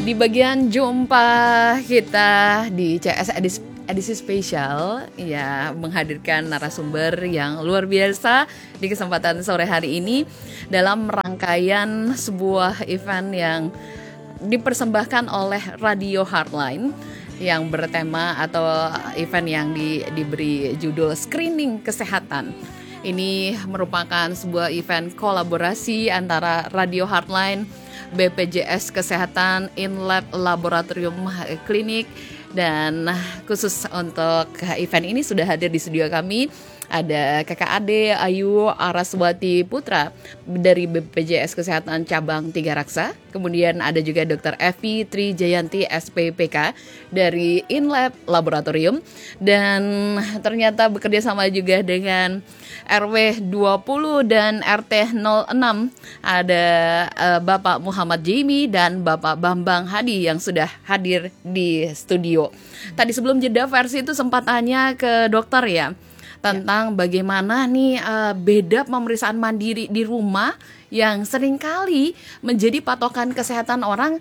Di bagian jumpa kita di CS edisi spesial ya, menghadirkan narasumber yang luar biasa di kesempatan sore hari ini dalam rangkaian sebuah event yang dipersembahkan oleh Radio Heartline yang bertema atau event yang diberi judul Screening Kesehatan. Ini merupakan sebuah event kolaborasi antara Radio Heartline, BPJS Kesehatan, InLab Laboratorium Klinik, dan khusus untuk event ini sudah hadir di studio kami ada Kakak Ade Ayu Araswati Putra dari BPJS Kesehatan Cabang Tiga Raksa. Kemudian ada juga Dr. Evi Trijayanti SPPK dari InLab Laboratorium. Dan ternyata bekerja sama juga dengan RW 20 dan RT 06. Ada Bapak Muhammad Jimmy dan Bapak Bambang Hadi yang sudah hadir di studio. Tadi sebelum jeda versi itu sempat tanya ke dokter ya, tentang bagaimana nih beda pemeriksaan mandiri di rumah yang seringkali menjadi patokan kesehatan orang.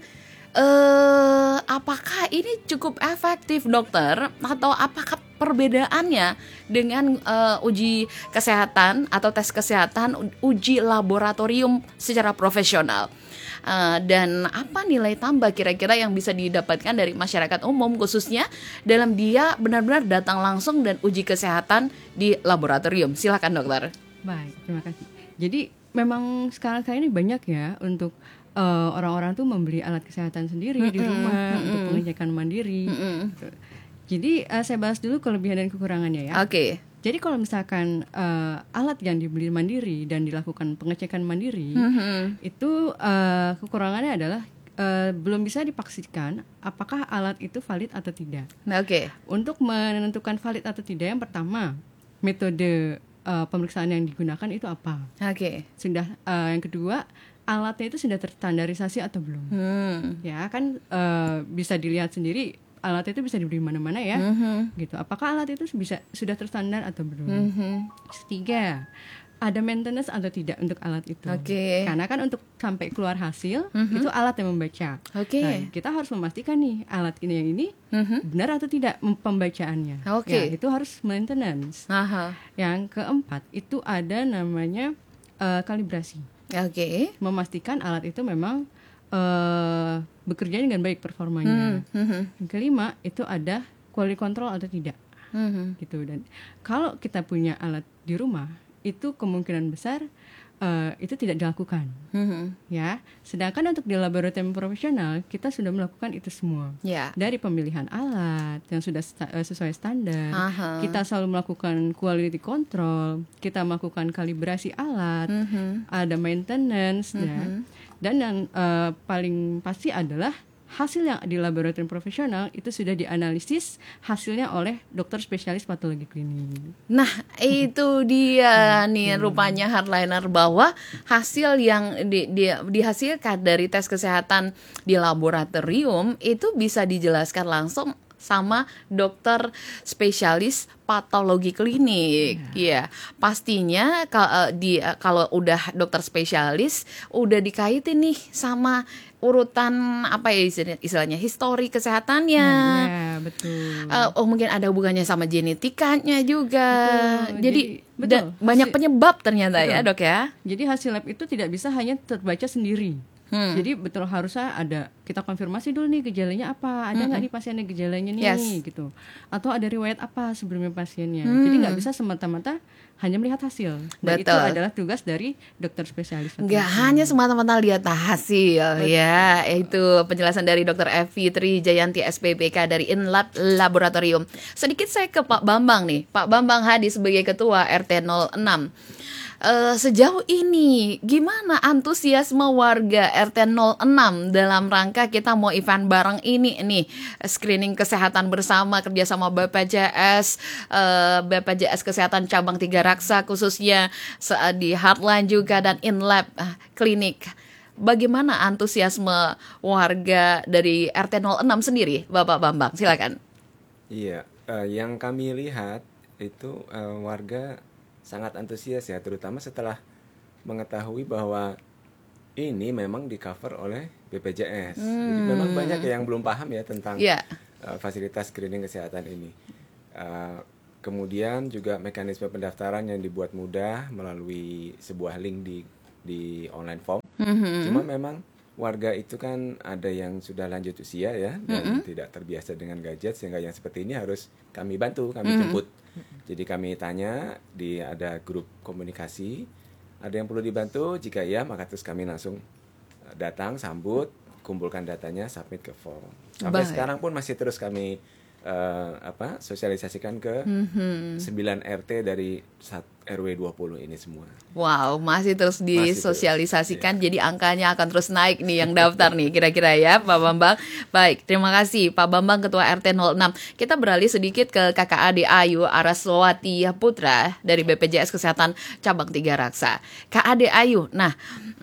Apakah ini cukup efektif, dokter, atau apakah perbedaannya dengan uji kesehatan atau tes kesehatan uji laboratorium secara profesional? Dan apa nilai tambah kira-kira yang bisa didapatkan dari masyarakat umum, khususnya dalam dia benar-benar datang langsung dan uji kesehatan di laboratorium? Silakan dokter. Baik, terima kasih. Jadi memang sekarang ini banyak ya untuk orang-orang tuh membeli alat kesehatan sendiri di rumah untuk pengecekan mandiri. Jadi saya bahas dulu kelebihan dan kekurangannya ya. Oke. Jadi kalau misalkan alat yang dibeli mandiri dan dilakukan pengecekan mandiri, itu kekurangannya adalah belum bisa dipastikan apakah alat itu valid atau tidak. Oke. Untuk menentukan valid atau tidak, yang pertama metode pemeriksaan yang digunakan itu apa. Oke. Sudah yang kedua, alatnya itu sudah terstandarisasi atau belum. Ya kan bisa dilihat sendiri. Alat itu bisa dibeli mana-mana ya, gitu. Apakah alat itu sudah terstandar atau belum? Ketiga, ada maintenance atau tidak untuk alat itu? Karena kan untuk sampai keluar hasil itu alat yang membaca. Nah, kita harus memastikan nih alat ini benar atau tidak pembacaannya. Ya, itu harus maintenance. Yang keempat itu ada namanya kalibrasi. Memastikan alat itu memang bekerja dengan baik performanya. Yang kelima itu ada quality control atau tidak, gitu. Dan kalau kita punya alat di rumah itu kemungkinan besar itu tidak dilakukan, ya. Sedangkan untuk di laboratorium profesional kita sudah melakukan itu semua, dari pemilihan alat yang sudah sesuai standar, kita selalu melakukan quality control, kita melakukan kalibrasi alat, ada maintenance, dan yang paling pasti adalah hasil yang di laboratorium profesional itu sudah dianalisis hasilnya oleh dokter spesialis patologi klinik. Nah, itu dia nih rupanya Heartliner, bahwa hasil yang dihasilkan dari tes kesehatan di laboratorium itu bisa dijelaskan langsung sama dokter spesialis patologi klinik. Ya, pastinya kalau udah dokter spesialis udah dikaitin nih sama urutan apa ya istilahnya histori kesehatannya. Betul. Mungkin ada hubungannya sama genetikanya juga. Jadi banyak hasil, penyebab ternyata ya, Dok ya. Jadi hasil lab itu tidak bisa hanya terbaca sendiri. Jadi betul harusnya ada, kita konfirmasi dulu nih gejalanya apa, ada nggak nih pasiennya gejalanya nih, gitu, atau ada riwayat apa sebelumnya pasiennya. Jadi nggak bisa semata-mata hanya melihat hasil. Dan itu adalah tugas dari dokter spesialis. Nggak hanya semata-mata lihat hasil. Ya, itu penjelasan dari Dr. Evi Trijayanti SPPK dari InLab Laboratorium. Sedikit saya ke Pak Bambang nih, Pak Bambang Hadi sebagai ketua RT 06. Sejauh ini gimana antusiasme warga RT 06 dalam rangka kita mau event bareng ini nih, screening kesehatan bersama kerjasama BPJS Kesehatan Cabang Tiga Raksa khususnya di Heartline juga dan InLab Klinik. Bagaimana antusiasme warga dari RT 06 sendiri, Bapak Bambang? Silakan. Iya, yang kami lihat itu warga sangat antusias ya, terutama setelah mengetahui bahwa ini memang di cover oleh BPJS. Jadi memang banyak yang belum paham ya tentang fasilitas screening kesehatan ini. Kemudian juga mekanisme pendaftaran yang dibuat mudah melalui sebuah link di online form. Cuma memang warga itu kan ada yang sudah lanjut usia ya dan tidak terbiasa dengan gadget, sehingga yang seperti ini harus kami bantu, kami jemput. Jadi kami tanya, ada grup komunikasi, ada yang perlu dibantu, jika iya maka terus kami langsung datang, sambut, kumpulkan datanya, submit ke form. Sampai sekarang pun masih terus kami sosialisasikan ke 9 RT dari RW 20 ini semua. Wow, masih terus disosialisasikan, jadi angkanya akan terus naik nih yang daftar nih kira-kira ya Pak Bambang. Baik, terima kasih Pak Bambang, Ketua RT 06. Kita beralih sedikit ke Kakak Ade Ayu Araswati Putra dari BPJS Kesehatan Cabang 3 Raksa. Kak Ade Ayu, nah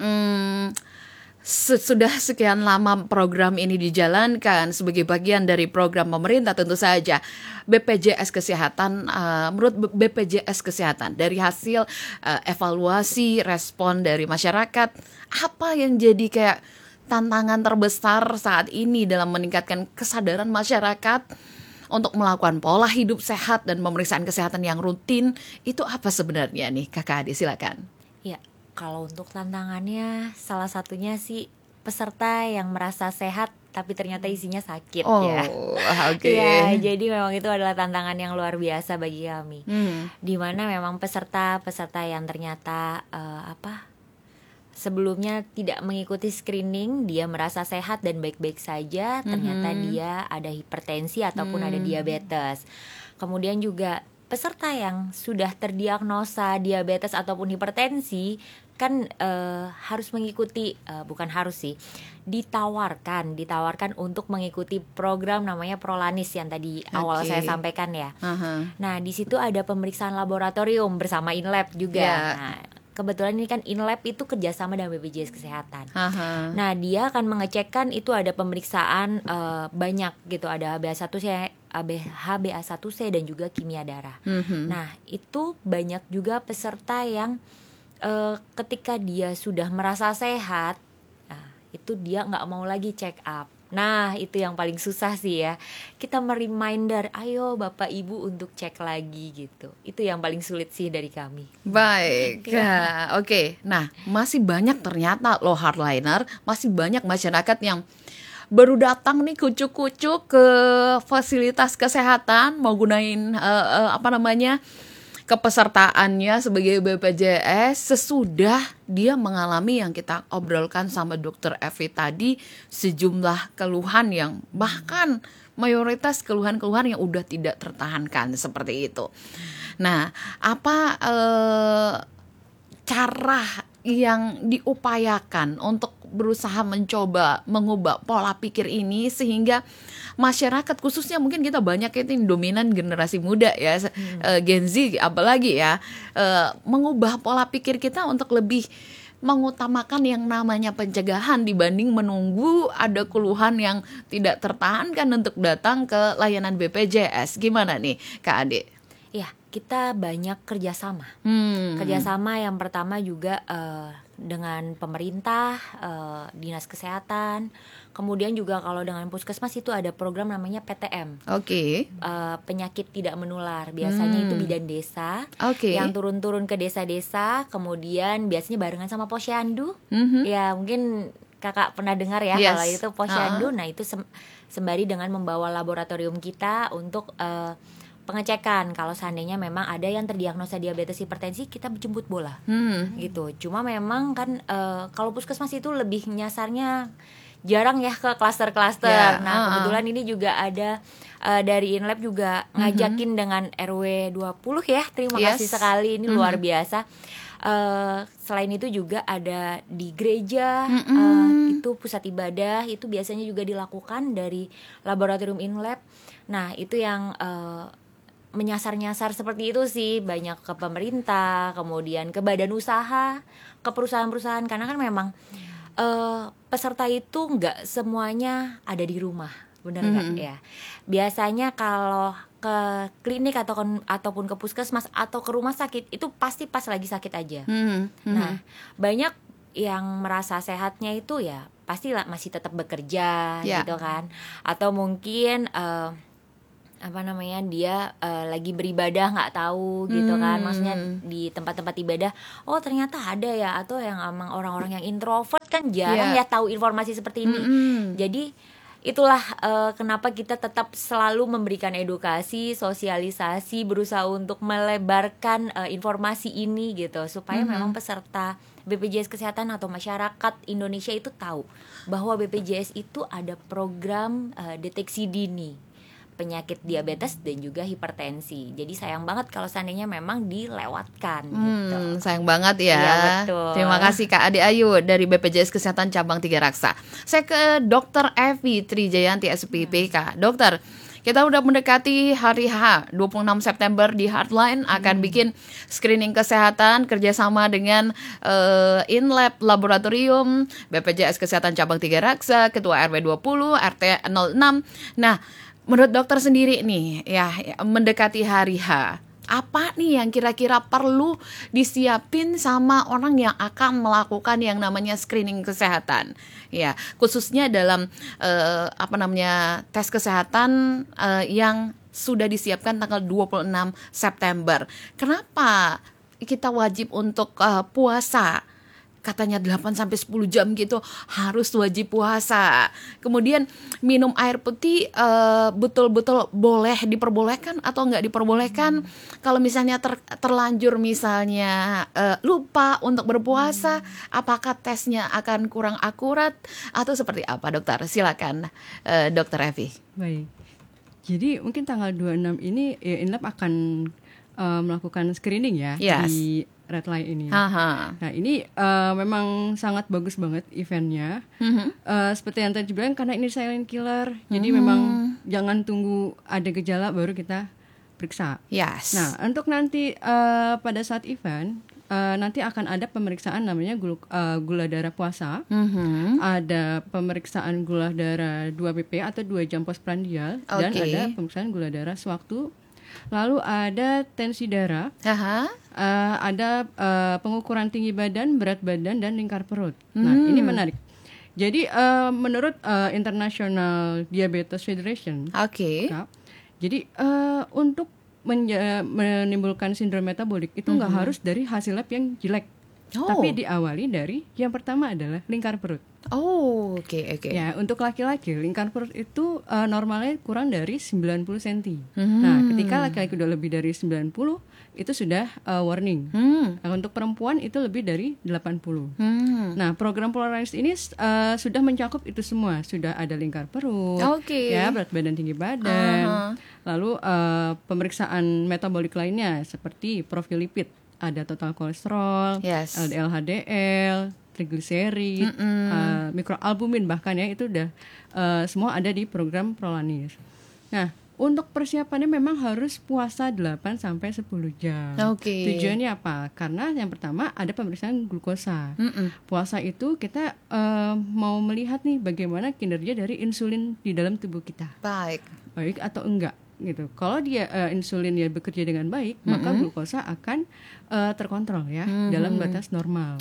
sudah sekian lama program ini dijalankan sebagai bagian dari program pemerintah tentu saja. BPJS Kesehatan, menurut BPJS Kesehatan dari hasil evaluasi respon dari masyarakat, apa yang jadi kayak tantangan terbesar saat ini dalam meningkatkan kesadaran masyarakat untuk melakukan pola hidup sehat dan pemeriksaan kesehatan yang rutin, itu apa sebenarnya nih Kakak Ade, silakan. Ya, kalau untuk tantangannya salah satunya sih peserta yang merasa sehat tapi ternyata isinya sakit ya. Okay. Ya, jadi memang itu adalah tantangan yang luar biasa bagi kami. Dimana memang peserta yang ternyata sebelumnya tidak mengikuti screening, dia merasa sehat dan baik-baik saja, ternyata dia ada hipertensi ataupun ada diabetes. Kemudian juga peserta yang sudah terdiagnosa diabetes ataupun hipertensi kan harus mengikuti, bukan harus sih, ditawarkan untuk mengikuti program namanya Prolanis yang tadi awal saya sampaikan ya. Nah, di situ ada pemeriksaan laboratorium bersama InLab juga. Nah, kebetulan ini kan InLab itu kerjasama dengan BPJS Kesehatan. Nah, dia akan mengecekkan itu ada pemeriksaan banyak gitu, ada HbA1c, HbA1c dan juga kimia darah. Nah, itu banyak juga peserta yang ketika dia sudah merasa sehat, itu dia nggak mau lagi check up. Nah, itu yang paling susah sih ya. Kita mereminder, ayo Bapak Ibu untuk cek lagi gitu. Itu yang paling sulit sih dari kami. Baik, oke. Nah, masih banyak ternyata loh hardliner, masih banyak masyarakat yang baru datang nih kucuk-kucuk ke fasilitas kesehatan, mau gunain kepesertaannya sebagai BPJS sesudah dia mengalami yang kita obrolkan sama Dokter Evi tadi, sejumlah keluhan yang bahkan mayoritas keluhan-keluhan yang udah tidak tertahankan seperti itu. Nah, apa cara yang diupayakan untuk berusaha mencoba mengubah pola pikir ini sehingga masyarakat, khususnya mungkin kita banyak itu dominan generasi muda ya, Gen Z apalagi ya, mengubah pola pikir kita untuk lebih mengutamakan yang namanya pencegahan dibanding menunggu ada keluhan yang tidak tertahankan untuk datang ke layanan BPJS. Gimana nih Kak Ade? Ya, kita banyak kerjasama. Kerjasama yang pertama juga dengan pemerintah, dinas kesehatan. Kemudian juga kalau dengan puskesmas itu ada program namanya PTM. Penyakit tidak menular. Biasanya itu bidan desa yang turun-turun ke desa-desa. Kemudian biasanya barengan sama posyandu. Ya mungkin kakak pernah dengar ya kalau itu posyandu. Nah itu sembari dengan membawa laboratorium kita untuk pengecekan kalau seandainya memang ada yang terdiagnosa diabetes hipertensi, kita jemput bola gitu. Cuma memang kan kalau puskesmas itu lebih nyasarnya jarang ya ke klaster-klaster. Nah kebetulan ini juga ada dari InLab juga ngajakin dengan RW 20 ya. Terima kasih sekali, ini luar biasa. Selain itu juga ada di gereja, itu pusat ibadah, itu biasanya juga dilakukan dari laboratorium InLab. Nah itu yang menyasar-nyasar seperti itu sih, banyak ke pemerintah, kemudian ke badan usaha, ke perusahaan-perusahaan, karena kan memang peserta itu nggak semuanya ada di rumah, benar nggak ya? Biasanya kalau ke klinik ataupun ke puskesmas atau ke rumah sakit itu pasti pas lagi sakit aja. Nah banyak yang merasa sehatnya itu ya pasti masih tetap bekerja Ya. gitu kan, atau mungkin dia lagi beribadah nggak tahu gitu kan, maksudnya di tempat-tempat ibadah oh ternyata ada ya, atau yang emang orang-orang yang introvert kan jarang ya tahu informasi seperti ini. Jadi itulah kenapa kita tetap selalu memberikan edukasi, sosialisasi, berusaha untuk melebarkan informasi ini gitu, supaya memang peserta BPJS Kesehatan atau masyarakat Indonesia itu tahu bahwa BPJS itu ada program deteksi dini penyakit diabetes dan juga hipertensi. Jadi sayang banget kalau seandainya memang dilewatkan gitu. Sayang banget ya. Iya, betul. Terima kasih Kak Ade Ayu dari BPJS Kesehatan Cabang Tiga Raksa. Saya ke Dr. Evi Trijayanti SPPK. Dokter, kita udah mendekati hari H, 26 September di Heartline akan bikin screening kesehatan kerjasama dengan InLab Laboratorium, BPJS Kesehatan Cabang Tiga Raksa, Ketua RW 20, RT 06. Nah, menurut dokter sendiri nih, ya mendekati hari H, apa nih yang kira-kira perlu disiapin sama orang yang akan melakukan yang namanya screening kesehatan? Ya, khususnya dalam tes kesehatan yang sudah disiapkan tanggal 26 September. Kenapa kita wajib untuk puasa? Katanya 8-10 jam gitu harus wajib puasa. Kemudian minum air putih betul-betul boleh diperbolehkan atau nggak diperbolehkan. Kalau misalnya terlanjur misalnya lupa untuk berpuasa, apakah tesnya akan kurang akurat atau seperti apa, dokter? Silakan Dokter Evi. Baik. Jadi mungkin tanggal 26 ini InLab akan melakukan screening ya. Yes. Di Red Line ini. Aha. Nah ini memang sangat bagus banget eventnya. Seperti yang tadi bilang, karena ini silent killer, jadi memang jangan tunggu ada gejala baru kita periksa. Yes. Nah untuk nanti pada saat event nanti akan ada pemeriksaan namanya gula darah puasa. Ada pemeriksaan gula darah 2 pp atau 2 jam postprandial, dan ada pemeriksaan gula darah sewaktu. Lalu ada tensi darah. Ada pengukuran tinggi badan, berat badan, dan lingkar perut. Nah ini menarik. Jadi menurut International Diabetes Federation, jadi untuk menimbulkan sindrom metabolik itu nggak harus dari hasil lab yang jelek, tapi diawali dari yang pertama adalah lingkar perut. Oke. Ya, untuk laki-laki lingkar perut itu normalnya kurang dari 90 cm. Nah, ketika laki-laki udah lebih dari 90 itu sudah warning. Nah, untuk perempuan itu lebih dari 80. Nah, program Polaris ini sudah mencakup itu semua. Sudah ada lingkar perut, ya, berat badan, tinggi badan. Lalu pemeriksaan metabolik lainnya seperti profil lipid, ada total kolesterol, LDL, HDL, trigliserid, mikroalbumin, bahkan ya itu udah semua ada di program Prolanis. Nah, untuk persiapannya memang harus puasa 8-10 jam. Tujuannya apa? Karena yang pertama ada pemeriksaan glukosa. Puasa itu kita mau melihat nih bagaimana kinerja dari insulin di dalam tubuh kita. Baik atau enggak gitu. Kalau dia insulin ya bekerja dengan baik, maka glukosa akan terkontrol ya dalam batas normal.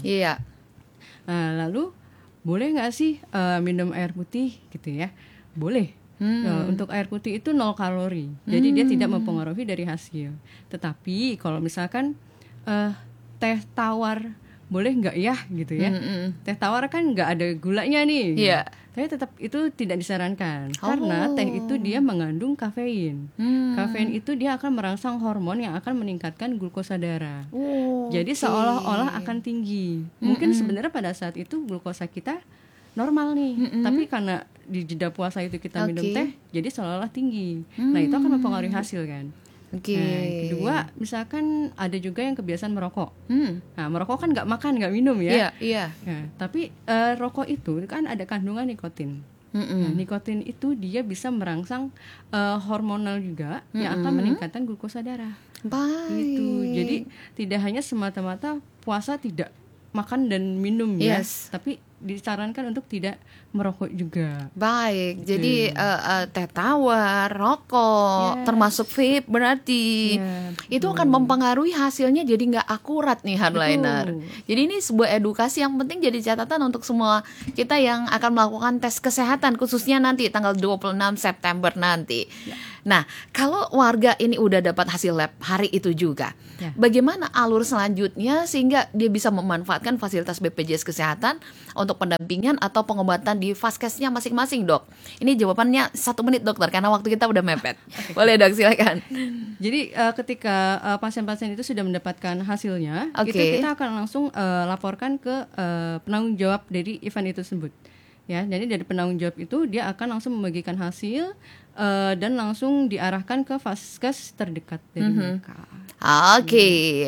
Lalu boleh nggak sih minum air putih gitu ya? Boleh. Untuk air putih itu 0 kalori, jadi dia tidak mempengaruhi dari hasil. Tetapi kalau misalkan teh tawar boleh nggak ya gitu ya? Teh tawar kan nggak ada gulanya nih. Tapi tetap itu tidak disarankan karena teh itu dia mengandung kafein. Kafein itu dia akan merangsang hormon yang akan meningkatkan glukosa darah. Jadi seolah-olah akan tinggi. Mungkin sebenarnya pada saat itu glukosa kita normal nih, tapi karena di jeda puasa itu kita minum teh, jadi seolah-olah tinggi. Nah itu akan mempengaruhi hasil kan. Nah, kedua, misalkan ada juga yang kebiasaan merokok. Nah, merokok kan nggak makan, nggak minum ya. Nah, tapi rokok itu kan ada kandungan nikotin. Nah, nikotin itu dia bisa merangsang hormonal juga yang akan meningkatkan glukosa darah. Gitu. Jadi tidak hanya semata-mata puasa tidak makan dan minum ya, tapi disarankan untuk tidak merokok juga. Baik, jadi teh tawar, rokok, Yes. termasuk vape berarti itu akan mempengaruhi hasilnya jadi nggak akurat nih hardliner. Betul. Jadi ini sebuah edukasi yang penting jadi catatan untuk semua kita yang akan melakukan tes kesehatan khususnya nanti tanggal 26 September nanti. Nah, kalau warga ini udah dapat hasil lab hari itu juga, Ya. bagaimana alur selanjutnya sehingga dia bisa memanfaatkan fasilitas BPJS Kesehatan untuk pendampingan atau pengobatan di vaskesnya masing-masing, Dok? Ini jawabannya 1 menit, Dokter, karena waktu kita udah mepet. Boleh, Dok, silakan. Jadi ketika pasien-pasien itu sudah mendapatkan hasilnya, Oke. itu kita akan langsung laporkan ke penanggung jawab dari event itu tersebut. Ya, jadi dari penanggung jawab itu dia akan langsung membagikan hasil dan langsung diarahkan ke vaskes terdekat dari mereka. Oke,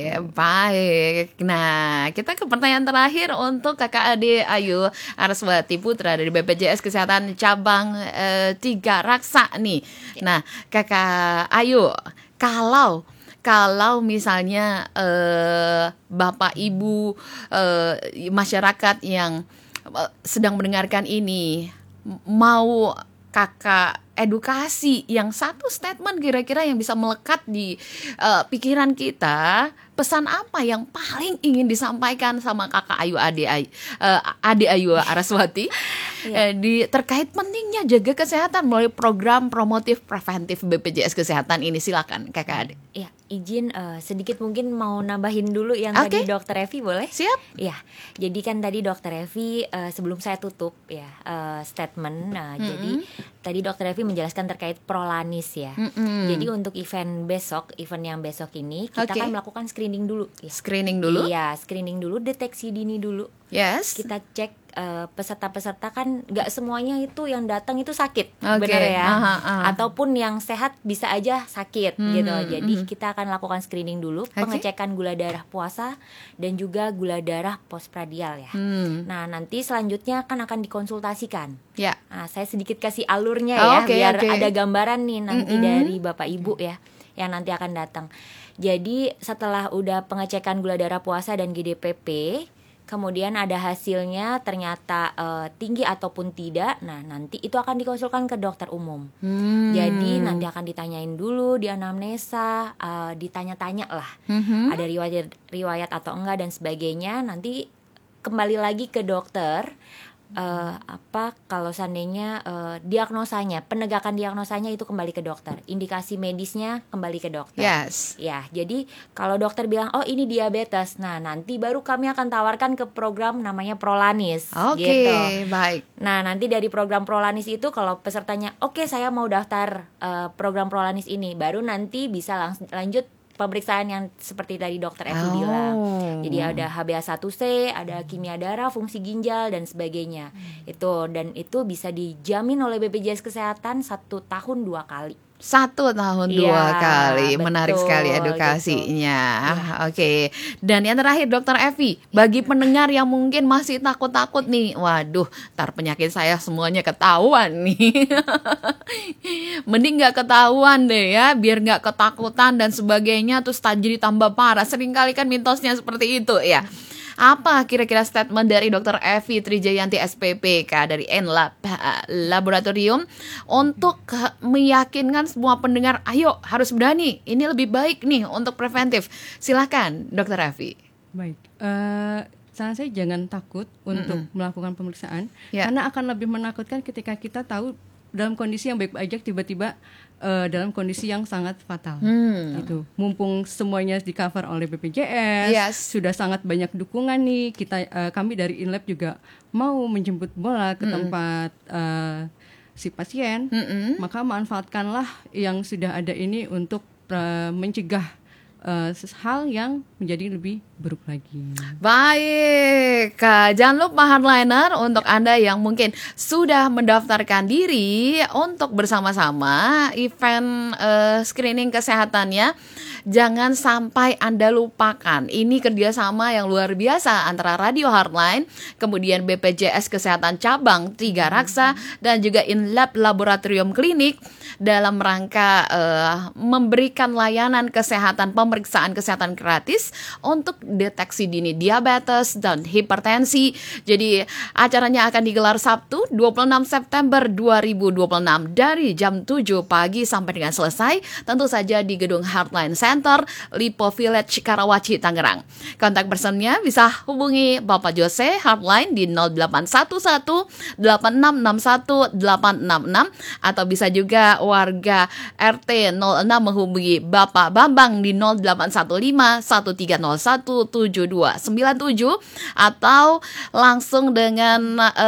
baik. Nah, kita ke pertanyaan terakhir untuk Kakak Ade Ayu Araswati Putra dari BPJS Kesehatan Cabang 3 Raksa nih. Nah, Kakak Ayu, kalau misalnya Bapak Ibu masyarakat yang sedang mendengarkan ini mau Kakak edukasi yang satu statement kira-kira yang bisa melekat di pikiran kita, pesan apa yang paling ingin disampaikan sama Kakak Ayu Ade Ayu Araswati di terkait pentingnya jaga kesehatan melalui program promotif preventif BPJS Kesehatan ini? Silakan Kakak Ade. Ya, izin sedikit mungkin mau nambahin dulu yang Oke. tadi Dokter Evi, boleh? Siap. Ya, jadi kan tadi Dokter Evi sebelum saya tutup ya statement. Nah, jadi tadi Dokter Evi menjelaskan terkait Prolanis ya. Jadi untuk event yang besok ini kita Oke. akan melakukan screening dulu. Ya. Screening dulu. Iya, screening dulu, deteksi dini dulu. Yes. Kita cek peserta-peserta kan nggak semuanya itu yang datang itu sakit, Oke. benar ya? Aha. Ataupun yang sehat bisa aja sakit gitu. Jadi kita akan lakukan screening dulu, pengecekan gula darah puasa dan juga gula darah postprandial ya. Nah, nanti selanjutnya kan akan dikonsultasikan. Ya. Nah, saya sedikit kasih alurnya ya, Oke, biar oke. ada gambaran nih nanti dari Bapak Ibu ya yang nanti akan datang. Jadi setelah udah pengecekan gula darah puasa dan GDPP, kemudian ada hasilnya ternyata tinggi ataupun tidak, nah nanti itu akan dikonsulkan ke dokter umum. Jadi nanti akan ditanyain dulu di anamnesa, ditanya-tanya lah, ada riwayat atau enggak dan sebagainya. Nanti kembali lagi ke dokter. Kalau seandainya diagnosanya, penegakan diagnosanya itu kembali ke dokter, indikasi medisnya kembali ke dokter. Yes. Ya, jadi kalau dokter bilang oh ini diabetes, nah nanti baru kami akan tawarkan ke program namanya Prolanis. Oke, Gitu. baik. Nah nanti dari program Prolanis itu kalau pesertanya oke saya mau daftar program Prolanis ini, baru nanti bisa lanjut pemeriksaan yang seperti tadi dokter Evi bilang. Jadi ada HbA1c, ada kimia darah, fungsi ginjal dan sebagainya. Itu bisa dijamin oleh BPJS Kesehatan 1 tahun 2 kali. 1 tahun 2 Iya, kali. betul, Menarik sekali edukasinya. gitu. Oke. Dan yang terakhir Dokter Evi, bagi pendengar yang mungkin masih takut-takut nih, waduh, ntar penyakit saya semuanya ketahuan nih. Mending nggak ketahuan deh ya, biar nggak ketakutan dan sebagainya, terus jadi tambah parah. Seringkali kan mitosnya seperti itu ya. Apa kira-kira statement dari Dr. Evi Trijayanti SPPK dari Enlab Laboratorium untuk meyakinkan semua pendengar, ayo harus berani, ini lebih baik nih untuk preventif. Silakan Dr. Evi. Baik, saran saya jangan takut untuk melakukan pemeriksaan, Ya. karena akan lebih menakutkan ketika kita tahu dalam kondisi yang baik-baik aja tiba-tiba dalam kondisi yang sangat fatal. Gitu. Mumpung semuanya di cover oleh BPJS, Yes. sudah sangat banyak dukungan nih. Kami dari Inlab juga mau menjemput bola ke tempat si pasien, maka manfaatkanlah yang sudah ada ini untuk mencegah hal yang menjadi lebih buruk lagi. Baik, jangan lupa hardliner untuk Anda yang mungkin sudah mendaftarkan diri untuk bersama-sama event screening kesehatannya. Jangan sampai Anda lupakan. Ini kerjasama yang luar biasa antara Radio Hardline, kemudian BPJS Kesehatan Cabang 3 Raksa, dan juga Inlab Laboratorium Klinik dalam rangka memberikan layanan kesehatan, pemeriksaan kesehatan gratis untuk deteksi dini diabetes dan hipertensi. Jadi acaranya akan digelar Sabtu 26 September 2026 dari jam 7 pagi sampai dengan selesai, tentu saja di gedung Heartline Center, Lipo Village, Karawaci, Tangerang. Kontak personnya bisa hubungi Bapak Jose Heartline di 0811 8661 866 atau bisa juga warga RT 06 menghubungi Bapak Bambang di 0815 1301 7297 atau langsung dengan